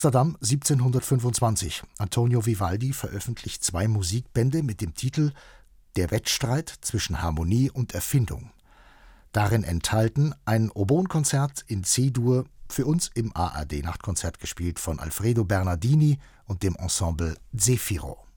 Amsterdam 1725. Antonio Vivaldi veröffentlicht 2 Musikbände mit dem Titel »Der Wettstreit zwischen Harmonie und Erfindung«. Darin enthalten ein Oboenkonzert in C-Dur, für uns im ARD-Nachtkonzert gespielt von Alfredo Bernardini und dem Ensemble Zefiro.